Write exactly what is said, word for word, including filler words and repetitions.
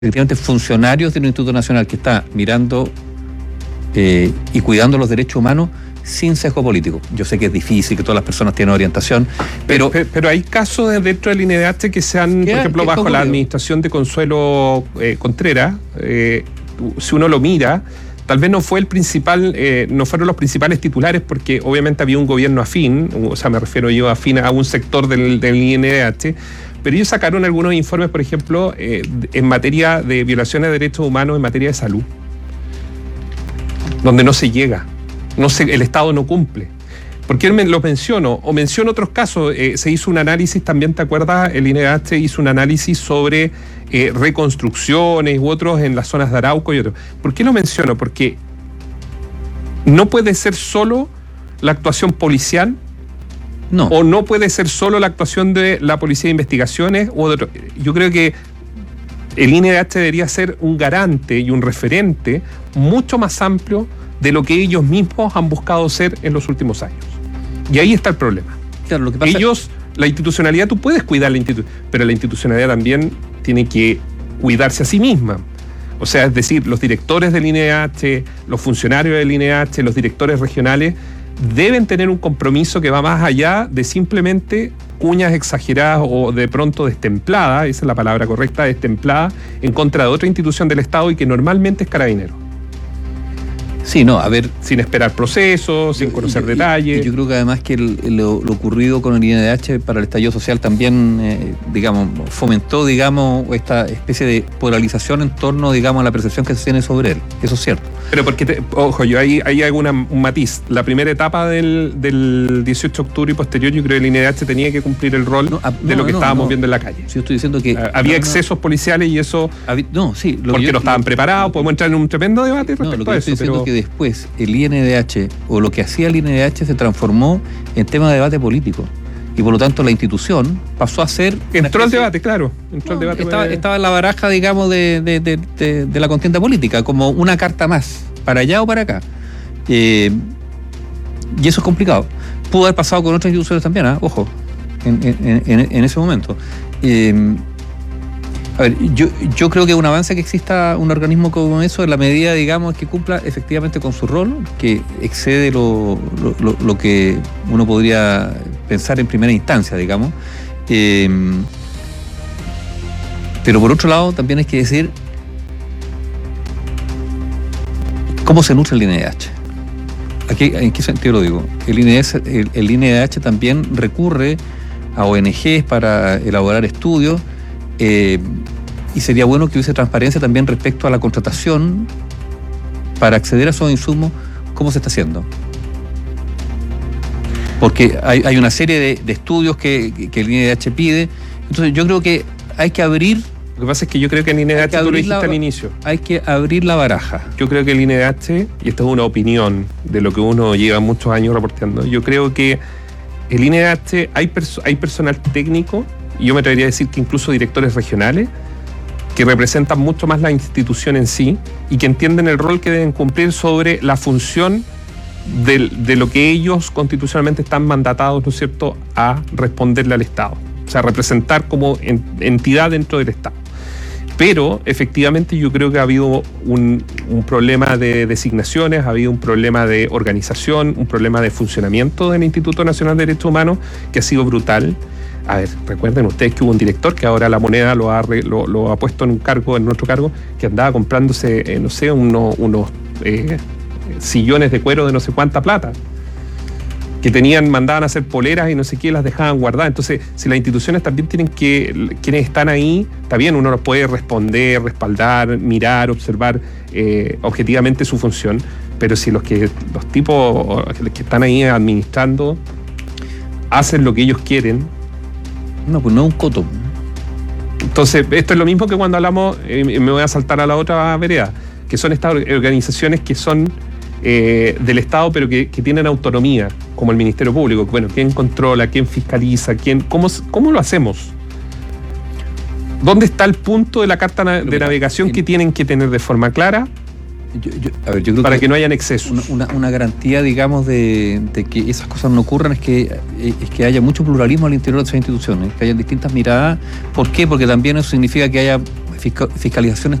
efectivamente funcionarios del Instituto Nacional que está mirando eh, y cuidando los derechos humanos sin sesgo político. Yo sé que es difícil, que todas las personas tienen orientación, pero... Pero, pero hay casos dentro del I N D H que se han, por ejemplo, bajo la administración de Consuelo eh, Contreras, eh, si uno lo mira, tal vez no fue el principal, eh, no fueron los principales titulares, porque obviamente había un gobierno afín, o sea, me refiero yo afín a un sector del, del I N D H, pero ellos sacaron algunos informes, por ejemplo, eh, en materia de violaciones de derechos humanos, en materia de salud, donde no se llega, no se, el Estado no cumple. ¿Por qué me lo menciono? O menciono otros casos. Eh, se hizo un análisis, también te acuerdas, el I N D H hizo un análisis sobre eh, reconstrucciones u otros en las zonas de Arauco y otros. ¿Por qué lo menciono? Porque no puede ser solo la actuación policial. No. O no puede ser solo la actuación de la Policía de Investigaciones u otro. Yo creo que el I N D H debería ser un garante y un referente mucho más amplio de lo que ellos mismos han buscado ser en los últimos años. Y ahí está el problema. Claro, lo que pasa ellos, la institucionalidad, tú puedes cuidar la institucionalidad, pero la institucionalidad también tiene que cuidarse a sí misma. O sea, es decir, los directores del I N D H, los funcionarios del I N D H, los directores regionales, deben tener un compromiso que va más allá de simplemente cuñas exageradas o de pronto destempladas, esa es la palabra correcta, destemplada, en contra de otra institución del Estado y que normalmente es Carabineros. Sí, no, a ver... Sin esperar procesos, sin conocer yo, detalles. Y yo creo que además que el, lo, lo ocurrido con el I N D H para el estallido social también, eh, digamos, fomentó, digamos, esta especie de polarización en torno, digamos, a la percepción que se tiene sobre él. Eso es cierto. Pero porque, te, ojo, yo ahí hay alguna, un matiz. La primera etapa del, del dieciocho de octubre y posterior, yo creo que el I N D H tenía que cumplir el rol no, a, de no, lo que no, estábamos no. viendo en la calle. Sí, yo estoy diciendo que... Había no, excesos no. policiales y eso... Habí, no, sí. Lo porque yo, no estaban lo, preparados, podemos entrar en un tremendo debate respecto no, lo que a yo eso. Estoy pero... diciendo que después el I N D H o lo que hacía el I N D H se transformó en tema de debate político y por lo tanto la institución pasó a ser... Entró al debate, claro. Entró no, al debate estaba, de... estaba en la baraja, digamos, de, de, de, de, de la contienda política, como una carta más, para allá o para acá. Eh, y eso es complicado. Pudo haber pasado con otras instituciones también, ¿eh? Ojo, en, en, en, en ese momento. Eh, A ver, yo, yo creo que un avance que exista un organismo como eso en la medida, digamos, que cumpla efectivamente con su rol, que excede lo, lo, lo, lo que uno podría pensar en primera instancia, digamos. Eh, pero por otro lado, también hay que decir cómo se nutre el I N D H. Aquí, ¿en qué sentido lo digo? El I N D H, el, el I N D H también recurre a O N Ges para elaborar estudios. Eh, y sería bueno que hubiese transparencia también respecto a la contratación para acceder a esos insumos, cómo se está haciendo. Porque hay, hay una serie de, de estudios que, que el I N D H pide. Entonces yo creo que hay que abrir... Lo que pasa es que yo creo que el I N D H, tú lo dijiste al inicio. Hay que abrir la baraja. Yo creo que el I N D H, y esta es una opinión de lo que uno lleva muchos años reporteando, yo creo que el I N D H, hay, perso- hay personal técnico, y yo me atrevería a decir que incluso directores regionales, que representan mucho más la institución en sí y que entienden el rol que deben cumplir sobre la función de, de lo que ellos constitucionalmente están mandatados, ¿no es cierto?, a responderle al Estado. O sea, representar como en, entidad dentro del Estado. Pero, efectivamente, yo creo que ha habido un, un problema de designaciones, ha habido un problema de organización, un problema de funcionamiento del Instituto Nacional de Derechos Humanos que ha sido brutal. A ver, recuerden ustedes que hubo un director que ahora la moneda lo ha, lo, lo ha puesto en un cargo, en otro cargo, que andaba comprándose, eh, no sé, uno, unos eh, sillones de cuero de no sé cuánta plata, que tenían, mandaban a hacer poleras y no sé qué, las dejaban guardadas. Entonces, si las instituciones también tienen que, quienes están ahí, está bien, uno los puede responder, respaldar, mirar, observar eh, objetivamente su función, pero si los que los tipos que están ahí administrando hacen lo que ellos quieren, no, pues no es un coto. Entonces, esto es lo mismo que cuando hablamos, eh, me voy a saltar a la otra vereda, que son estas organizaciones que son eh, del Estado, pero que, que tienen autonomía, como el Ministerio Público. Bueno, ¿quién controla? ¿Quién fiscaliza? ¿Quién, cómo, ¿Cómo lo hacemos? ¿Dónde está el punto de la carta na- de navegación en, que tienen que tener de forma clara? Yo, yo, a ver, yo creo para que, que no hayan excesos. Una, una, una garantía, digamos, de, de que esas cosas no ocurran es que, es que haya mucho pluralismo al interior de esas instituciones, que haya distintas miradas. ¿Por qué? Porque también eso significa que haya fiscalizaciones